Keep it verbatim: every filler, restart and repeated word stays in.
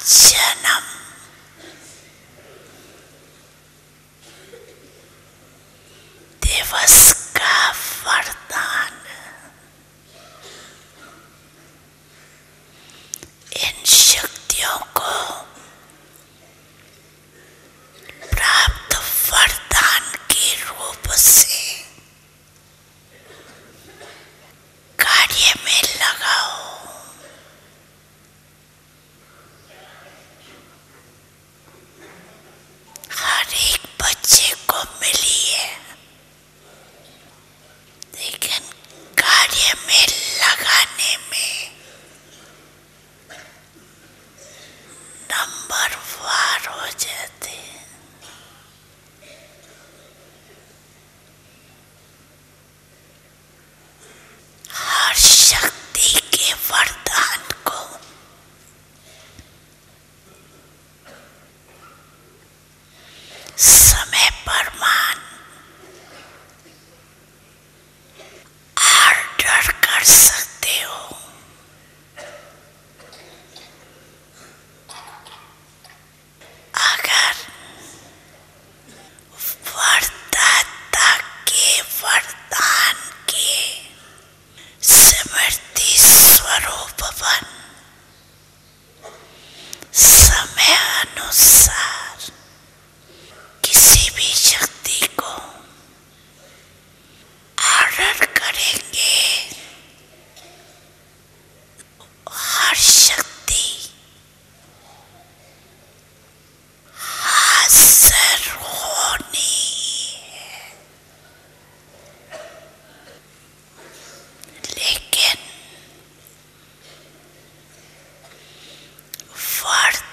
जन्म दिवस का वरदान इन शक्तियों को प्राप्त वरदान के रूप से कार्य में लगाओ। हर एक बच्चे को मिली है, लेकिन कार्य में लगाने में नंबर वार हो जाते हैं। हर शक्ति के वरदान को समय पर मान ऑर्डर कर सकते हो। अगर वरदाता के वरदान के स्मृति स्वरूप बन समय अनुसार किसी भी शक्ति को ऑर्डर करेंगे, हर शक्ति हाजिर होनी है। लेकिन वरदान